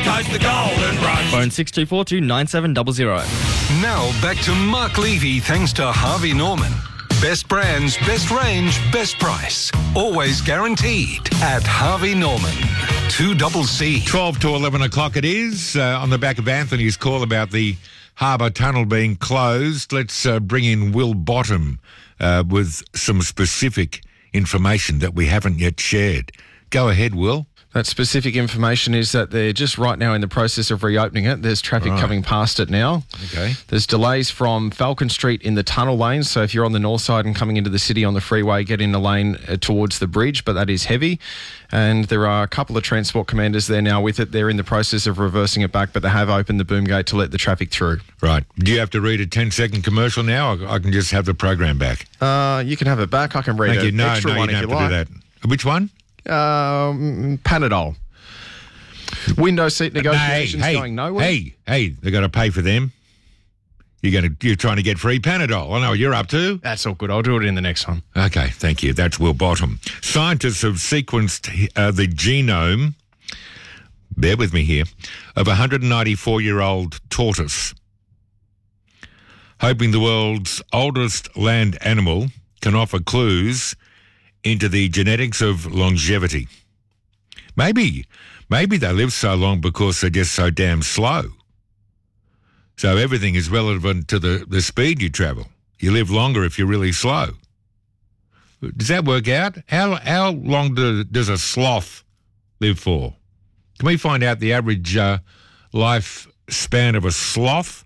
coast, the Golden Rush. Phone 6242 9700. Now back to Mark Levy thanks to Harvey Norman. Best brands, best range, best price. Always guaranteed at Harvey Norman. 2CC. 12 to 11 o'clock it is. On the back of Anthony's call about the Harbour Tunnel being closed, let's bring in Will Bottom with some specific information that we haven't yet shared. Go ahead, Will. That specific information is that they're just right now in the process of reopening it. There's traffic coming past it now. Okay. There's delays from Falcon Street in the tunnel lane. So if you're on the north side and coming into the city on the freeway, get in the lane towards the bridge, but that is heavy. And there are a couple of transport commanders there now with it. They're in the process of reversing it back, but they have opened the boom gate to let the traffic through. Right. Do you have to read a 10-second commercial now? I can just have the program back. You can have it back. I can read an extra one if you like. Do that. Which one? Panadol. Window seat negotiations going nowhere. Hey, they got to pay for them. You're trying to get free Panadol. I know what you're up to. That's all good. I'll do it in the next one. Okay, thank you. That's Will Bottom. Scientists have sequenced the genome, bear with me here, of a 194-year-old tortoise, hoping the world's oldest land animal can offer clues into the genetics of longevity. Maybe they live so long because they're just so damn slow. So everything is relevant to the speed you travel. You live longer if you're really slow. Does that work out? How long does a sloth live for? Can we find out the average lifespan of a sloth?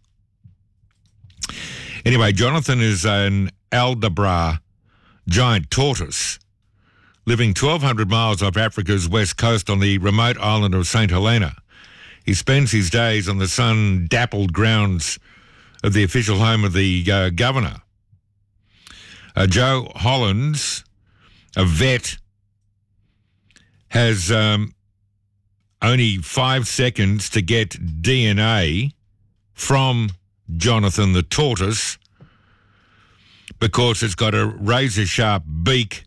Anyway, Jonathan is an Aldabra giant tortoise living 1,200 miles off Africa's west coast on the remote island of St. Helena. He spends his days on the sun-dappled grounds of the official home of the governor. Joe Hollins, a vet, has only 5 seconds to get DNA from Jonathan the tortoise because it's got a razor-sharp beak,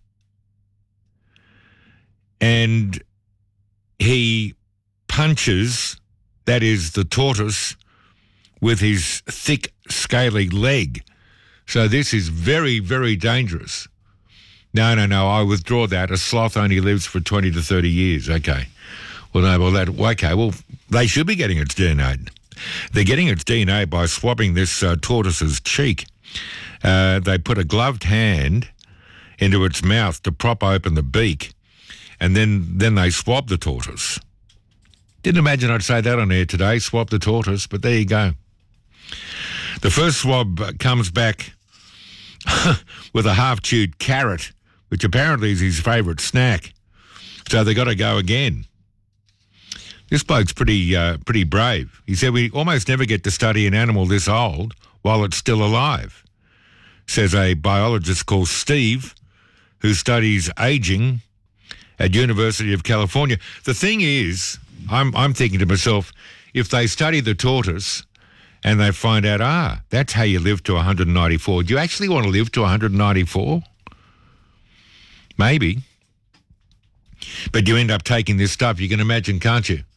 and he punches, that is the tortoise, with his thick, scaly leg. So this is very, very dangerous. No, I withdraw that. A sloth only lives for 20 to 30 years. Okay. Well, they should be getting its DNA. They're getting its DNA by swabbing this tortoise's cheek. They put a gloved hand into its mouth to prop open the beak, and then they swab the tortoise. Didn't imagine I'd say that on air today, swab the tortoise, but there you go. The first swab comes back with a half-chewed carrot, which apparently is his favourite snack. So they got to go again. This bloke's pretty brave. He said, we almost never get to study an animal this old while it's still alive, says a biologist called Steve, who studies ageing at University of California. The thing is, I'm thinking to myself, if they study the tortoise and they find out, that's how you live to 194, do you actually want to live to 194? Maybe. But you end up taking this stuff, you can imagine, can't you?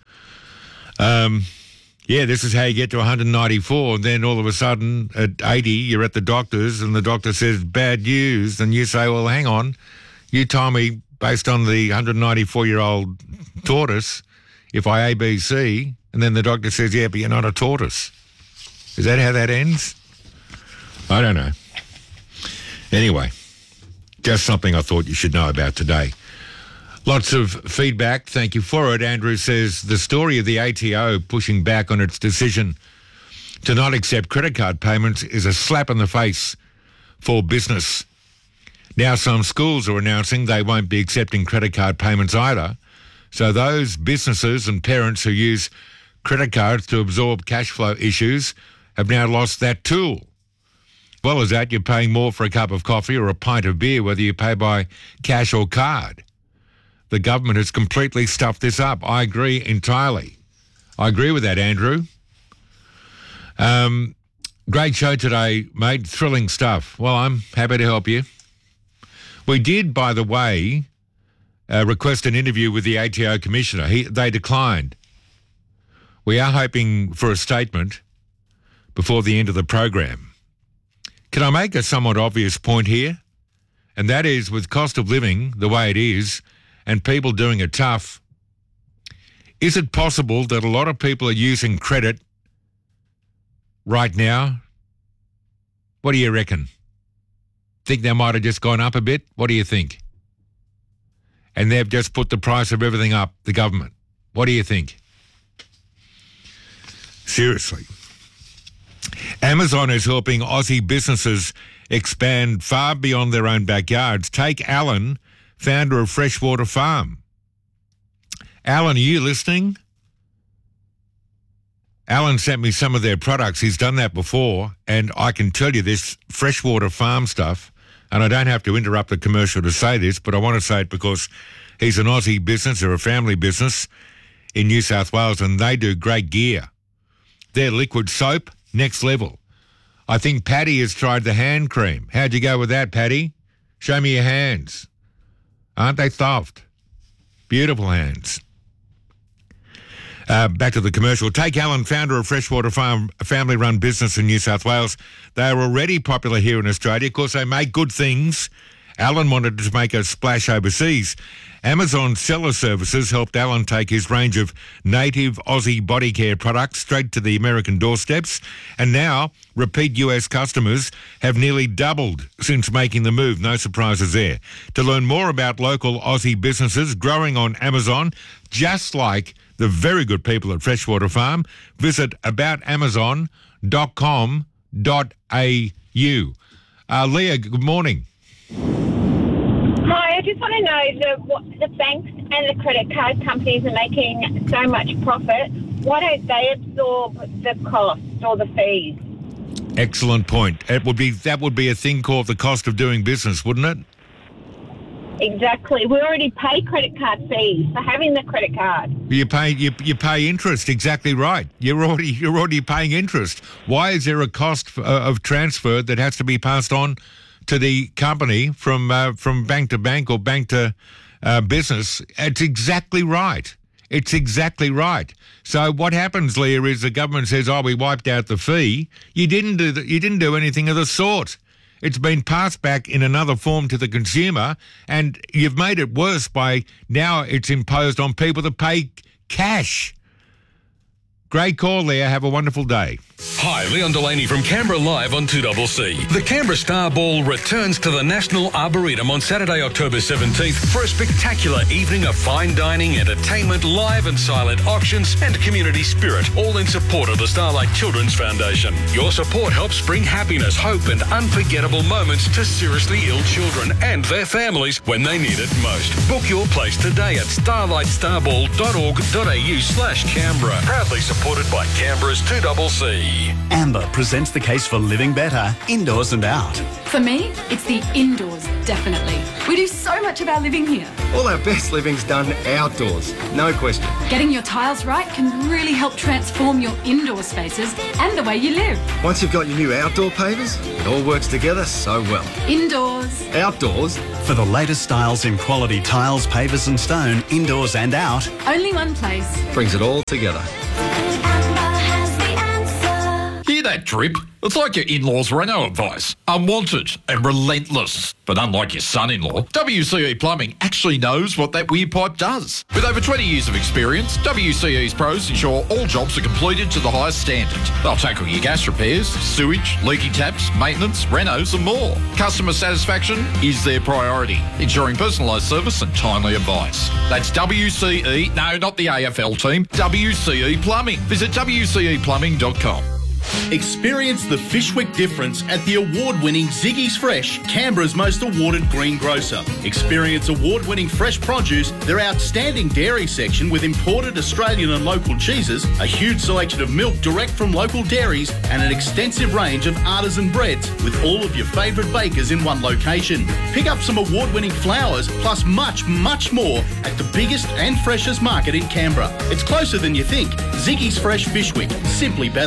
This is how you get to 194, and then all of a sudden, at 80, you're at the doctor's, and the doctor says, bad news, and you say, well, hang on, you told me, based on the 194-year-old tortoise, if I ABC, and then the doctor says, yeah, but you're not a tortoise. Is that how that ends? I don't know. Anyway, just something I thought you should know about today. Lots of feedback. Thank you for it. Andrew says the story of the ATO pushing back on its decision to not accept credit card payments is a slap in the face for business. Now some schools are announcing they won't be accepting credit card payments either. So those businesses and parents who use credit cards to absorb cash flow issues have now lost that tool. Well as that, you're paying more for a cup of coffee or a pint of beer, whether you pay by cash or card. The government has completely stuffed this up. I agree entirely. I agree with that, Andrew. Great show today, mate. Thrilling stuff. Well, I'm happy to help you. We did, by the way, request an interview with the ATO Commissioner. They declined. We are hoping for a statement before the end of the program. Can I make a somewhat obvious point here? And that is, with cost of living the way it is and people doing it tough, is it possible that a lot of people are using credit right now? What do you reckon? Think they might have just gone up a bit? What do you think? And they've just put the price of everything up, the government. What do you think? Seriously. Amazon is helping Aussie businesses expand far beyond their own backyards. Take Alan, founder of Freshwater Farm. Alan, are you listening? Alan sent me some of their products. He's done that before, and I can tell you this Freshwater Farm stuff, and I don't have to interrupt the commercial to say this, but I want to say it because he's an Aussie business or a family business in New South Wales, and they do great gear. Their liquid soap, next level. I think Paddy has tried the hand cream. How'd you go with that, Paddy? Show me your hands. Aren't they soft? Beautiful hands. Back to the commercial. Take Alan, founder of Freshwater Farm, a family-run business in New South Wales. They are already popular here in Australia. Of course, they make good things. Alan wanted to make a splash overseas. Amazon Seller Services helped Alan take his range of native Aussie body care products straight to the American doorsteps. And now, repeat US customers have nearly doubled since making the move. No surprises there. To learn more about local Aussie businesses growing on Amazon, just like the very good people at Freshwater Farm, visit aboutamazon.com.au. Leah, good morning. Hi, I just want to know what the banks and the credit card companies are making so much profit. Why don't they absorb the costs or the fees? Excellent point. That would be a thing called the cost of doing business, wouldn't it? Exactly. We already pay credit card fees for having the credit card. You pay interest. Exactly right. You're already paying interest. Why is there a cost of transfer that has to be passed on to the company from bank to bank or bank to business? It's exactly right. It's exactly right. So what happens, Leah, is the government says, "Oh, we wiped out the fee." You didn't do anything of the sort. It's been passed back in another form to the consumer, and you've made it worse by now it's imposed on people to pay cash. Great call, Leah. Have a wonderful day. Hi, Leon Delaney from Canberra Live on 2CC. The Canberra Star Ball returns to the National Arboretum on Saturday, October 17th for a spectacular evening of fine dining, entertainment, live and silent auctions and community spirit, all in support of the Starlight Children's Foundation. Your support helps bring happiness, hope and unforgettable moments to seriously ill children and their families when they need it most. Book your place today at starlightstarball.org.au/Canberra. Proudly supported by Canberra's 2CC. Amber presents the case for living better, indoors and out. For me, it's the indoors, definitely. We do so much of our living here. All our best living's done outdoors, no question. Getting your tiles right can really help transform your indoor spaces and the way you live. Once you've got your new outdoor pavers, it all works together so well. Indoors. Outdoors. For the latest styles in quality tiles, pavers and stone, indoors and out. Only one place. Brings it all together. Hear that drip? It's like your in-laws' Renault advice. Unwanted and relentless. But unlike your son-in-law, WCE Plumbing actually knows what that weird pipe does. With over 20 years of experience, WCE's pros ensure all jobs are completed to the highest standard. They'll tackle your gas repairs, sewage, leaky taps, maintenance, renos and more. Customer satisfaction is their priority, ensuring personalised service and timely advice. That's WCE, no, not the AFL team, WCE Plumbing. Visit WCEplumbing.com. Experience the Fishwick difference at the award-winning Ziggy's Fresh, Canberra's most awarded green grocer. Experience award-winning fresh produce, their outstanding dairy section with imported Australian and local cheeses, a huge selection of milk direct from local dairies, and an extensive range of artisan breads with all of your favourite bakers in one location. Pick up some award-winning flowers, plus much, much more at the biggest and freshest market in Canberra. It's closer than you think. Ziggy's Fresh Fishwick, simply better.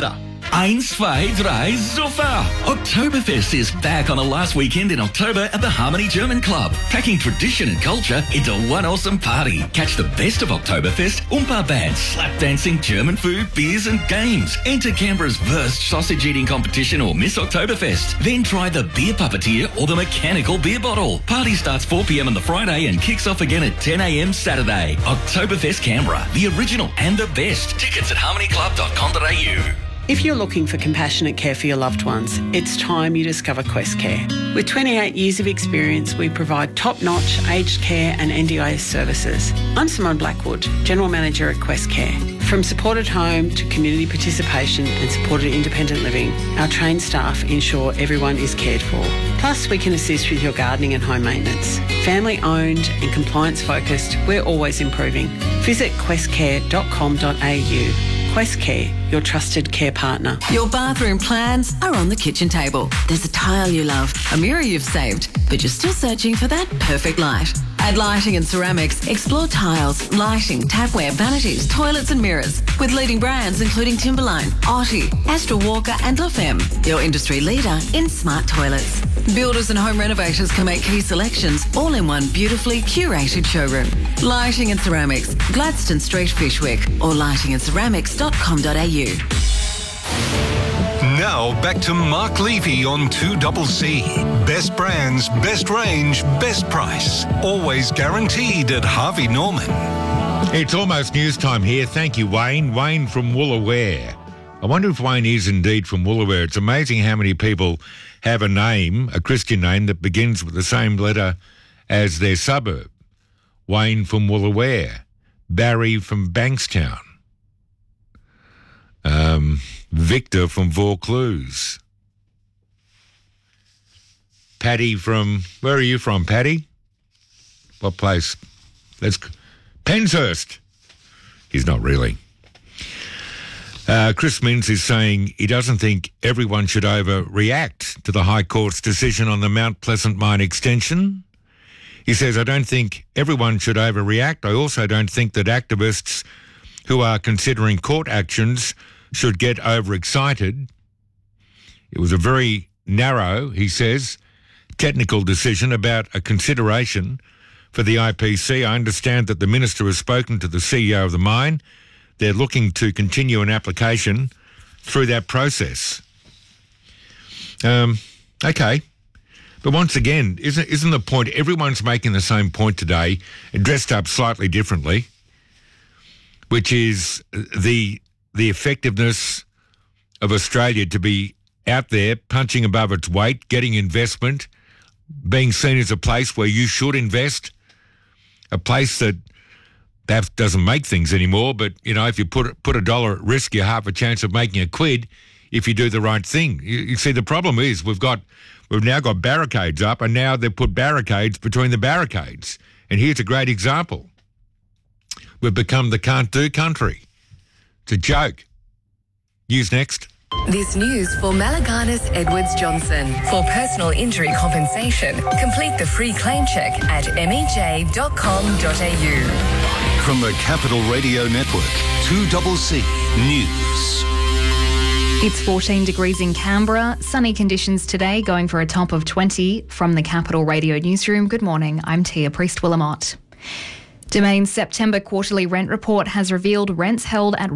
1, 2, 3, Zuffer! Oktoberfest is back on the last weekend in October at the Harmony German Club, packing tradition and culture into one awesome party. Catch the best of Oktoberfest, Oompa bands, slap dancing, German food, beers and games. Enter Canberra's Wurst sausage eating competition or Miss Oktoberfest. Then try the beer puppeteer or the mechanical beer bottle. Party starts 4 p.m. on the Friday and kicks off again at 10 a.m. Saturday. Oktoberfest Canberra, the original and the best. Tickets at harmonyclub.com.au. If you're looking for compassionate care for your loved ones, it's time you discover Quest Care. With 28 years of experience, we provide top-notch aged care and NDIS services. I'm Simone Blackwood, General Manager at Quest Care. From supported home to community participation and supported independent living, our trained staff ensure everyone is cared for. Plus, we can assist with your gardening and home maintenance. Family-owned and compliance-focused, we're always improving. Visit questcare.com.au. Quest Care, your trusted care partner. Your bathroom plans are on the kitchen table. There's a tile you love, a mirror you've saved, but you're still searching for that perfect light. At Lighting and Ceramics, explore tiles, lighting, tapware, vanities, toilets and mirrors with leading brands including Timberline, Otti, Astra Walker and La Femme, your industry leader in smart toilets. Builders and home renovators can make key selections all in one beautifully curated showroom. Lighting and Ceramics, Gladstone Street, Fishwick, or lightingandceramics.com.au. Now back to Mark Levy on 2CC. Best brands, best range, best price. Always guaranteed at Harvey Norman. It's almost news time here. Thank you, Wayne. Wayne from Woolaware. I wonder if Wayne is indeed from Woolaware. It's amazing how many people have a name, a Christian name, that begins with the same letter as their suburb. Wayne from Woolaware. Barry from Bankstown. Victor from Vaucluse. Paddy from... Where are you from, Paddy? What place? Penshurst. He's not really. Chris Minns is saying he doesn't think everyone should overreact to the High Court's decision on the Mount Pleasant mine extension. He says, I don't think everyone should overreact. I also don't think that activists who are considering court actions should get overexcited. It was a very narrow, he says, technical decision about a consideration for the IPC. I understand that the Minister has spoken to the CEO of the mine. They're looking to continue an application through that process. Okay. But once again, isn't the point, everyone's making the same point today, dressed up slightly differently, which is the effectiveness of Australia to be out there punching above its weight, getting investment, being seen as a place where you should invest, a place that perhaps doesn't make things anymore, but, you know, if you put $1 at risk, you have a chance of making a quid if you do the right thing. You see, the problem is we've now got barricades up, and now they've put barricades between the barricades. And here's a great example. We've become the can't-do country. It's a joke. News next. This news for Malaganas Edwards Johnson. For personal injury compensation, complete the free claim check at mej.com.au. From the Capital Radio Network, 2CC News. It's 14 degrees in Canberra. Sunny conditions today, going for a top of 20. From the Capital Radio Newsroom, good morning. I'm Tia Priest-Willamott. Domain's September quarterly rent report has revealed rents held at